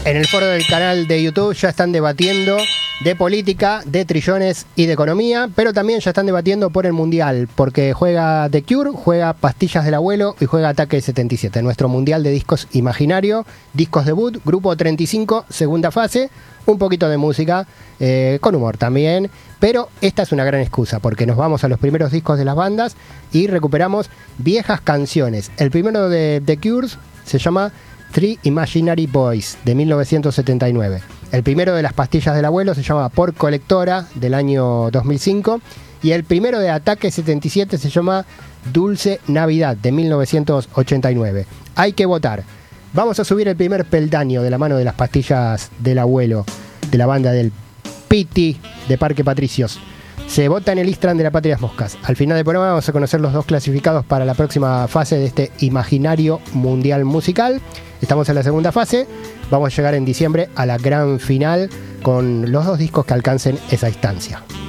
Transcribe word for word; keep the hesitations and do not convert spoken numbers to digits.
En el foro del canal de YouTube ya están debatiendo de política, de trillones y de economía, pero también ya están debatiendo por el Mundial, porque juega The Cure, juega Pastillas del Abuelo y juega Ataque setenta y siete, nuestro Mundial de discos imaginario, discos debut, grupo treinta y cinco, segunda fase, un poquito de música, eh, con humor también, pero esta es una gran excusa, porque nos vamos a los primeros discos de las bandas y recuperamos viejas canciones. El primero de The Cure se llama Three Imaginary Boys, de mil novecientos setenta y nueve. El primero de las Pastillas del Abuelo se llama Por Colectora, del año dos mil cinco. Y el primero de Ataque setenta y siete se llama Dulce Navidad, de mil novecientos ochenta y nueve. Hay que votar. Vamos a subir el primer peldaño de la mano de las Pastillas del Abuelo, de la banda del Piti de Parque Patricios. Se vota en el Istran de la Patria de las Moscas. Al final del programa vamos a conocer los dos clasificados para la próxima fase de este imaginario mundial musical. Estamos en la segunda fase. Vamos a llegar en diciembre a la gran final con los dos discos que alcancen esa instancia.